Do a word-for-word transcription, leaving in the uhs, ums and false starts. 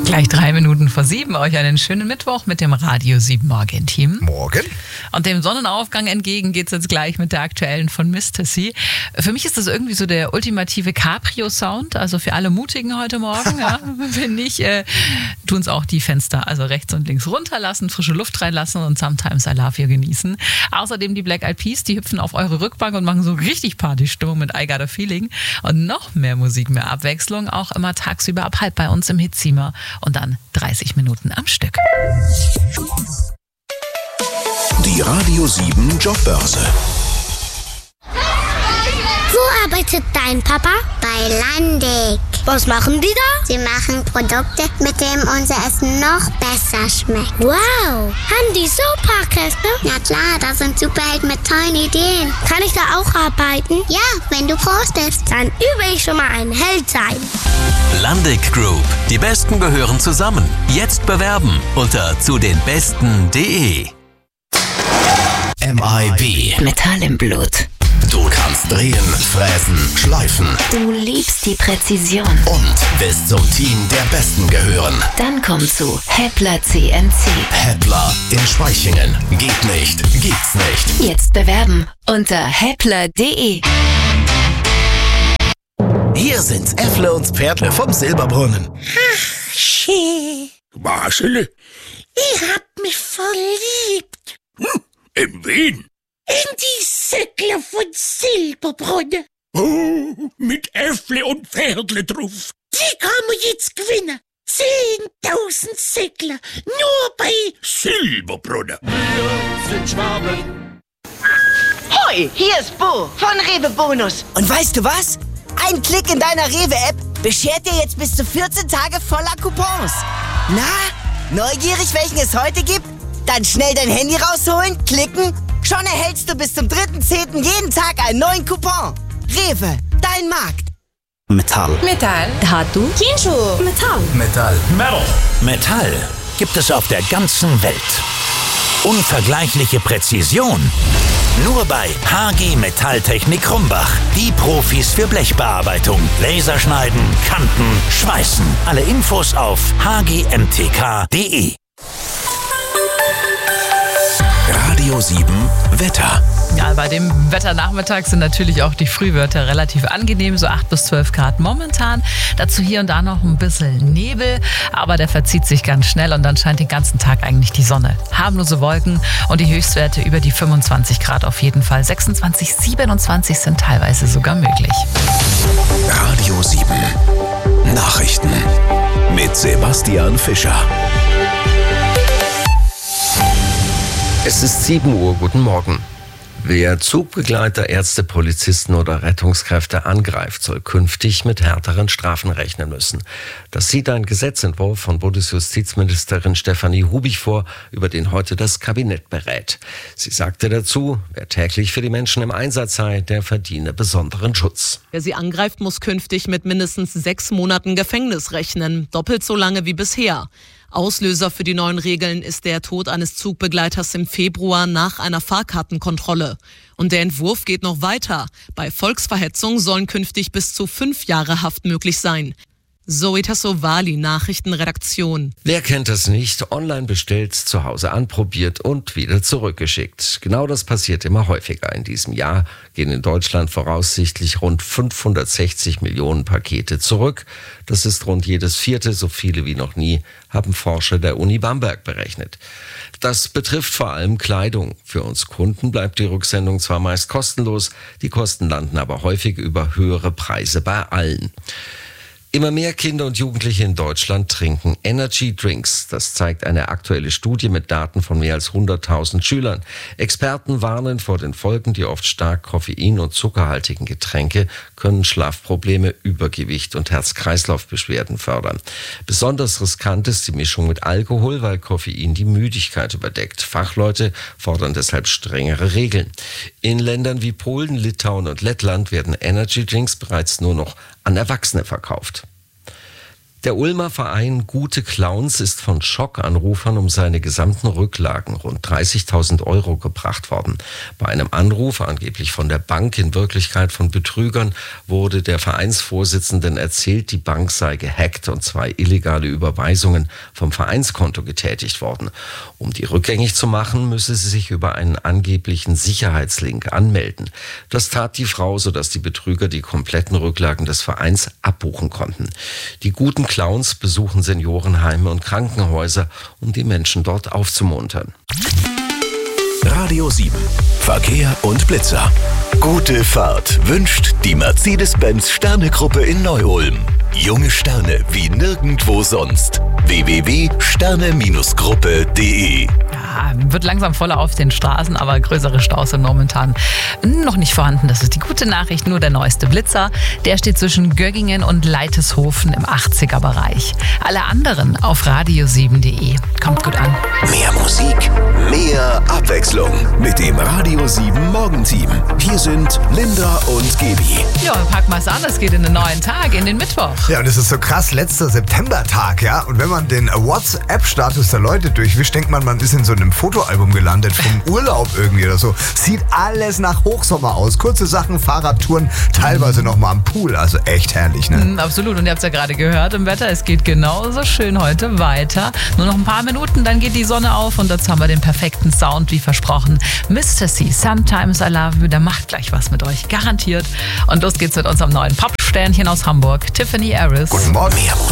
Gleich drei Minuten vor sieben, euch einen schönen Mittwoch mit dem Radio sieben Morgen-Team. Morgen. Und dem Sonnenaufgang entgegen geht es jetzt gleich mit der aktuellen von Mister C. Für mich ist das irgendwie so der ultimative Cabrio-Sound, also für alle Mutigen heute Morgen. Ja, wenn nicht, äh, tun es auch die Fenster, also rechts und links runterlassen, frische Luft reinlassen und Sometimes I Love You genießen. Außerdem die Black Eyed Peas, die hüpfen auf eure Rückbank und machen so richtig Partystimmung mit I Got a Feeling. Und noch mehr Musik, mehr Abwechslung, auch immer tagsüber ab halb bei uns im Hitzimmer. Und dann dreißig Minuten am Stück. Die Radio sieben Jobbörse. Wo arbeitet dein Papa? Bei Landig. Was machen die da? Sie machen Produkte, mit denen unser Essen noch besser schmeckt. Wow, haben die so Parkkäste? Na klar, das sind Superhelden mit tollen Ideen. Kann ich da auch arbeiten? Ja, wenn du groß bist. Dann übe ich schon mal ein Held sein. Landig Group. Die Besten gehören zusammen. Jetzt bewerben unter zu den besten punkt de. M I B. Metall im Blut. Du kannst drehen, fräsen, schleifen Du liebst die Präzision. und willst zum Team der Besten gehören. Dann komm zu Heppler C N C. Heppler in Spaichingen. Geht nicht, gibt's nicht. Jetzt bewerben unter heppler punkt de. Hier sind's Äffle und Pferdle vom Silberbrunnen. Schön. Marcel, Ich hab mich verliebt. hm, in Wien? In die Säckle von Silberbrunn. Oh, mit Äffle und Pferdle drauf. Die kann man jetzt gewinnen. Zehntausend Säckle. Nur bei Silberbrunner. Hoi, hier ist Bo von Rewe Bonus. Und weißt du was? Ein Klick in deiner Rewe-App beschert dir jetzt bis zu vierzehn Tage voller Coupons. Na, neugierig, welchen es heute gibt? Dann schnell dein Handy rausholen, klicken. Schon erhältst du bis zum dritten zehnten jeden Tag einen neuen Coupon. Rewe, dein Markt. Metall. Metall. Dhatu. Kinshu. Metall. Metall. Metal. Metall gibt es auf der ganzen Welt. Unvergleichliche Präzision. Nur bei H G Metalltechnik Krumbach. Die Profis für Blechbearbeitung. Laserschneiden, Kanten, Schweißen. Alle Infos auf h g m t k punkt de. Radio sieben Wetter. Ja, bei dem Wetternachmittag sind natürlich auch die Frühwörter relativ angenehm, so acht bis zwölf Grad momentan. Dazu hier und da noch ein bisschen Nebel, aber der verzieht sich ganz schnell und dann scheint den ganzen Tag eigentlich die Sonne. Harmlose Wolken und die Höchstwerte über die fünfundzwanzig Grad auf jeden Fall. sechsundzwanzig, siebenundzwanzig sind teilweise sogar möglich. Radio sieben Nachrichten mit Sebastian Fischer. Es ist sieben Uhr, guten Morgen. Wer Zugbegleiter, Ärzte, Polizisten oder Rettungskräfte angreift, soll künftig mit härteren Strafen rechnen müssen. Das sieht ein Gesetzentwurf von Bundesjustizministerin Stefanie Hubich vor, über den heute das Kabinett berät. Sie sagte dazu, wer täglich für die Menschen im Einsatz sei, der verdiene besonderen Schutz. Wer sie angreift, muss künftig mit mindestens sechs Monaten Gefängnis rechnen, doppelt so lange wie bisher. Auslöser für die neuen Regeln ist der Tod eines Zugbegleiters im Februar nach einer Fahrkartenkontrolle. Und der Entwurf geht noch weiter. Bei Volksverhetzung sollen künftig bis zu fünf Jahre Haft möglich sein. Zoe Tassovali, Nachrichtenredaktion. Wer kennt es nicht? Online bestellt, zu Hause anprobiert und wieder zurückgeschickt. Genau das passiert immer häufiger. In diesem Jahr gehen in Deutschland voraussichtlich rund fünfhundertsechzig Millionen Pakete zurück. Das ist rund jedes vierte, so viele wie noch nie, haben Forscher der Uni Bamberg berechnet. Das betrifft vor allem Kleidung. Für uns Kunden bleibt die Rücksendung zwar meist kostenlos, die Kosten landen aber häufig über höhere Preise bei allen. Immer mehr Kinder und Jugendliche in Deutschland trinken Energy Drinks. Das zeigt eine aktuelle Studie mit Daten von mehr als hunderttausend Schülern. Experten warnen vor den Folgen, die oft stark koffein- und zuckerhaltigen Getränke können Schlafprobleme, Übergewicht und Herz-Kreislauf-Beschwerden fördern. Besonders riskant ist die Mischung mit Alkohol, weil Koffein die Müdigkeit überdeckt. Fachleute fordern deshalb strengere Regeln. In Ländern wie Polen, Litauen und Lettland werden Energy Drinks bereits nur noch an Erwachsene verkauft. Der Ulmer Verein Gute Clowns ist von Schockanrufern um seine gesamten Rücklagen, rund dreißigtausend Euro, gebracht worden. Bei einem Anruf, angeblich von der Bank, in Wirklichkeit von Betrügern, wurde der Vereinsvorsitzenden erzählt, die Bank sei gehackt und zwei illegale Überweisungen vom Vereinskonto getätigt worden. Um die rückgängig zu machen, müsse sie sich über einen angeblichen Sicherheitslink anmelden. Das tat die Frau, sodass die Betrüger die kompletten Rücklagen des Vereins abbuchen konnten. Die Guten Clowns besuchen Seniorenheime und Krankenhäuser, um die Menschen dort aufzumuntern. Radio sieben. Verkehr und Blitzer. Gute Fahrt wünscht die Mercedes-Benz Sterne-Gruppe in Neu-Ulm. Junge Sterne wie nirgendwo sonst. w w w punkt sterne Gruppe punkt de. Ja, wird langsam voller auf den Straßen, aber größere Staus sind momentan noch nicht vorhanden. Das ist die gute Nachricht, nur der neueste Blitzer. Der steht zwischen Göggingen und Leiteshofen im achtziger-Bereich. Alle anderen auf radio sieben punkt de. Kommt gut an. Mehr Musik, mehr Abwechslung mit dem Radio sieben Morgenteam. Hier sind Linda und Gaby. Ja, pack mal an, es geht in den neuen Tag, in den Mittwoch. Ja, und es ist so krass, letzter Septembertag, ja. Und wenn man den WhatsApp-Status der Leute durchwischt, denkt man, man ist in so einem Fotoalbum gelandet, vom Urlaub irgendwie oder so. Sieht alles nach Hochsommer aus. Kurze Sachen, Fahrradtouren, teilweise noch mal am Pool. Also echt herrlich, ne? Mm, absolut. Und ihr habt es ja gerade gehört im Wetter, es geht genauso schön heute weiter. Nur noch ein paar Minuten, dann geht die Sonne auf und dazu haben wir den perfekten Sound, wie versprochen. Mister C, Sometimes I Love You, der macht gleich was mit euch, garantiert. Und los geht's mit unserem neuen Pop-Sternchen aus Hamburg, Tiffany Harris. Guten Morgen. Mehr Musik.